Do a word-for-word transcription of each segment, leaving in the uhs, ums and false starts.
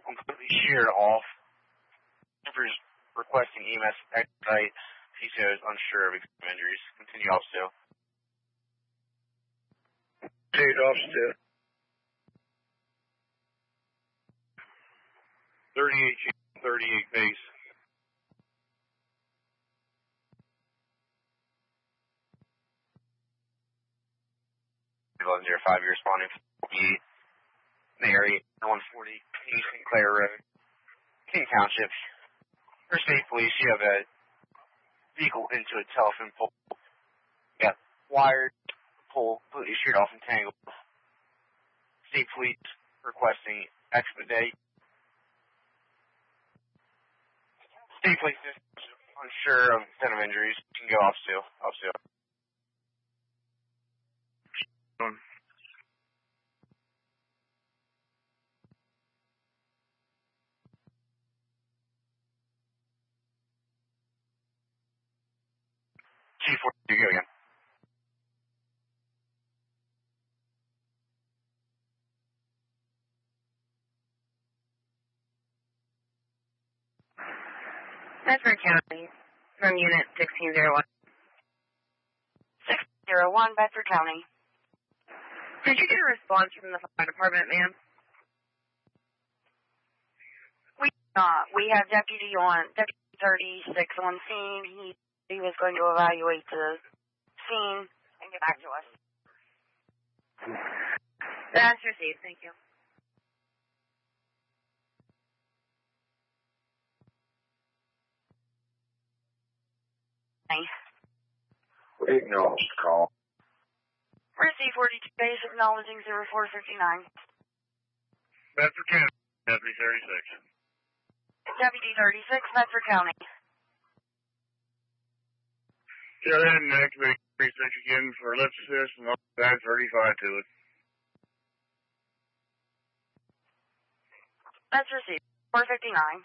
completely sheared off. Trooper's requesting E M S expedite. P C O is unsure of extreme injuries. Continue off still. Continue off still. thirty-eight, thirty-eight base. eleven oh five, you're responding to forty-eight in the area, one forty East Sinclair Road, King Township. For state police, you have a vehicle into a telephone pole. You got wired pole completely sheared off and tangled. State police requesting expedite. State police is unsure of the extent of injuries. You can go off still. Off still. G four, you go again. Bedford County, from Unit sixteen oh one. six oh one, Bedford County. Did you get a response from the fire department, ma'am? We not. We have deputy on, deputy thirty-six on scene. He, he was going to evaluate the scene and get back to us. That's received. Thank you. Nice. We acknowledge the call. Receive forty-two base acknowledging zero four fifty-nine. Bedford County, Deputy thirty-six. Deputy thirty-six, Bedford County. Go ahead and activate thirty-six again for lift assist and I'll add thirty-five to it. That's received. four fifty-nine.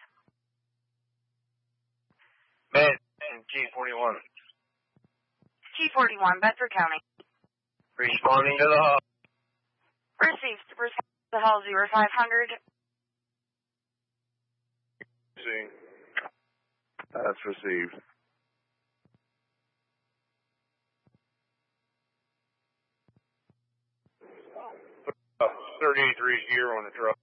Bed, G forty-one. G forty-one, Bedford County. Responding to the hub. Received. Respond to the hall zero five hundred. See. That's received. thirty-eight three here on the truck.